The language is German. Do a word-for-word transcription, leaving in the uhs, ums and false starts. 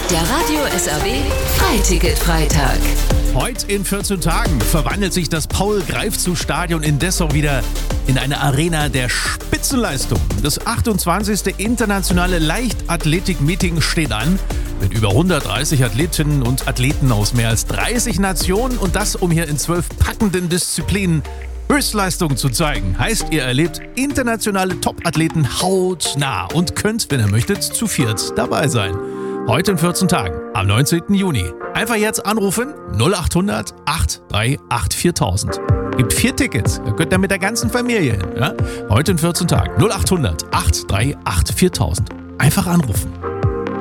Der Radio S R B Freiticket-Freitag. Heute in vierzehn Tagen verwandelt sich das Paul-Greifzu-Stadion in Dessau wieder in eine Arena der Spitzenleistung. Das achtundzwanzigste internationale Leichtathletik-Meeting steht an, mit über hundertdreißig Athletinnen und Athleten aus mehr als dreißig Nationen und das, um hier in zwölf packenden Disziplinen Höchstleistung zu zeigen. Heißt, ihr erlebt internationale Top-Athleten hautnah und könnt, wenn ihr möchtet, zu viert dabei sein. Heute in vierzehn Tagen, am neunzehnten Juni. Einfach jetzt anrufen, null acht hundert acht drei acht viertausend. Gibt vier Tickets, da könnt ihr mit der ganzen Familie hin. Ja? Heute in vierzehn Tagen, null acht hundert acht drei acht viertausend. Einfach anrufen.